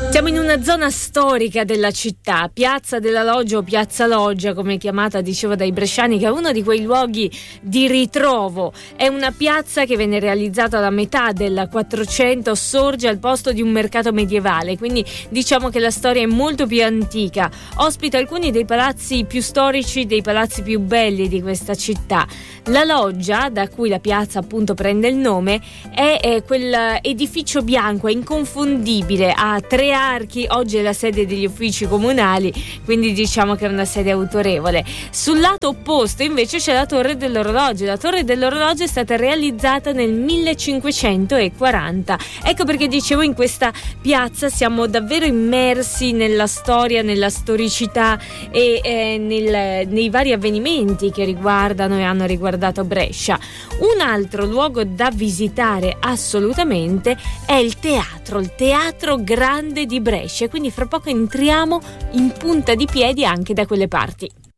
Siamo in una zona storica della città, Piazza della Loggia o Piazza Loggia, come è chiamata, dicevo dai bresciani, che è uno di quei luoghi di ritrovo. È una piazza che venne realizzata alla metà del 400, sorge al posto di un mercato medievale, quindi diciamo che la storia è molto più antica. Ospita alcuni dei palazzi più storici, dei palazzi più belli di questa città. La loggia, da cui la piazza appunto prende il nome, è quell'edificio bianco, è inconfondibile, ha 3 archi, oggi è la sede degli uffici comunali, quindi diciamo che è una sede autorevole. Sul lato opposto invece c'è la Torre dell'Orologio. La Torre dell'Orologio è stata realizzata nel 1540. Ecco perché dicevo, in questa piazza siamo davvero immersi nella storia, nella storicità e nei vari avvenimenti che riguardano e hanno riguardato Brescia. Un altro luogo da visitare assolutamente è il Teatro Grande di Brescia, quindi fra poco entriamo in punta di piedi anche da quelle parti.